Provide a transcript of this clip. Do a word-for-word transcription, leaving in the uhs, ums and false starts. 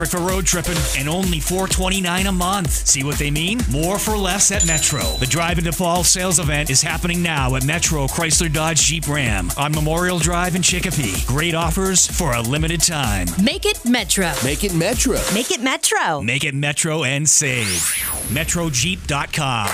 for road tripping and only four twenty-nine a month. See what they mean? More for less at Metro. The Drive into Fall sales event is happening now at Metro Chrysler Dodge Jeep Ram on Memorial Drive in Chicopee. Great offers for a limited time. Make it Metro. Make it Metro. Make it Metro. Make it Metro and save. Metro Jeep dot com.